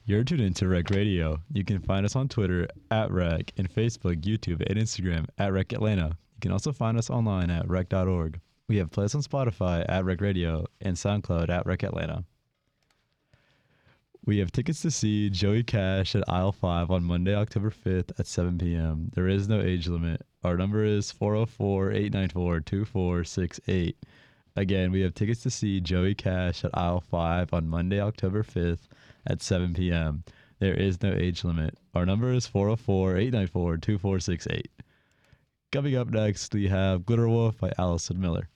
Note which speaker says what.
Speaker 1: You're tuned into Rec Radio. You can find us on Twitter at Rec and Facebook, YouTube, and Instagram at Rec Atlanta. You can also find us online at rec.org. We have playlists on Spotify at Rec Radio and SoundCloud at Rec Atlanta. We have tickets to see Joey Cash at Aisle 5 on Monday, October 5th at 7 p.m. There is no age limit. Our number is 404-894-2468. Again, we have tickets to see Joey Cash at Aisle 5 on Monday, October 5th at 7 p.m. There is no age limit. Our number is 404-894-2468. Coming up next, we have Glitter Wolf by Allison Miller.